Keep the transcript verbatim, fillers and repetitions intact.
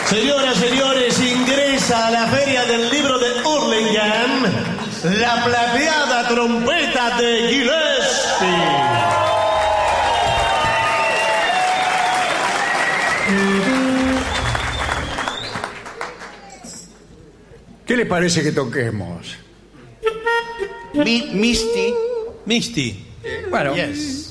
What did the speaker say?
Señoras, señores, ingresa a la Feria del Libro de Hurlingham la plateada trompeta de Gillespie. ¿Qué le parece que toquemos? Mi- Misty. Misty. Bueno, Yes.